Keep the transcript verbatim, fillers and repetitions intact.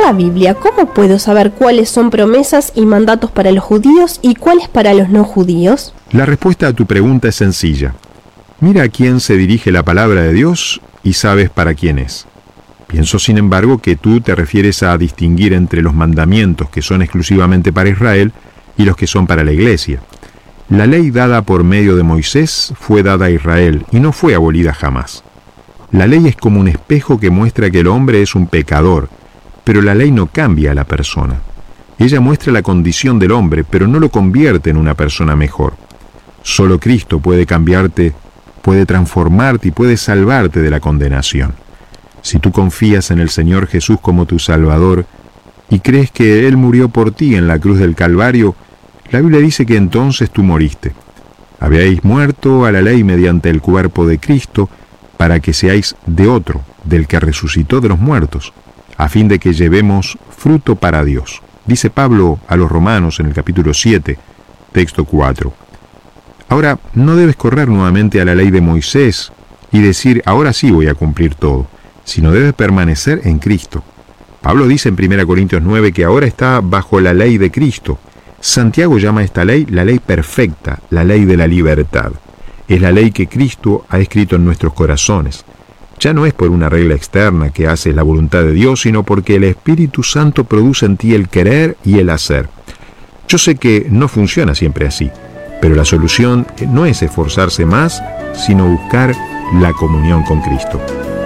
la Biblia, ¿cómo puedo saber cuáles son promesas y mandatos para los judíos y cuáles para los no judíos? La respuesta a tu pregunta es sencilla. Mira a quién se dirige la palabra de Dios y sabes para quién es. Pienso, sin embargo, que tú te refieres a distinguir entre los mandamientos que son exclusivamente para Israel y los que son para la iglesia. La ley dada por medio de Moisés fue dada a Israel y no fue abolida jamás. La ley es como un espejo que muestra que el hombre es un pecador, pero la ley no cambia a la persona. Ella muestra la condición del hombre, pero no lo convierte en una persona mejor. Solo Cristo puede cambiarte, puede transformarte y puede salvarte de la condenación. Si tú confías en el Señor Jesús como tu Salvador y crees que Él murió por ti en la cruz del Calvario, la Biblia dice que entonces tú moriste. Habíais muerto a la ley mediante el cuerpo de Cristo para que seáis de otro, del que resucitó de los muertos, a fin de que llevemos fruto para Dios. Dice Pablo a los Romanos en el capítulo siete, texto cuatro. Ahora, no debes correr nuevamente a la ley de Moisés y decir, ahora sí voy a cumplir todo, sino debes permanecer en Cristo. Pablo dice en primera Corintios nueve que ahora está bajo la ley de Cristo. Santiago llama a esta ley la ley perfecta, la ley de la libertad. Es la ley que Cristo ha escrito en nuestros corazones. Ya no es por una regla externa que haces la voluntad de Dios, sino porque el Espíritu Santo produce en ti el querer y el hacer. Yo sé que no funciona siempre así, pero la solución no es esforzarse más, sino buscar la comunión con Cristo.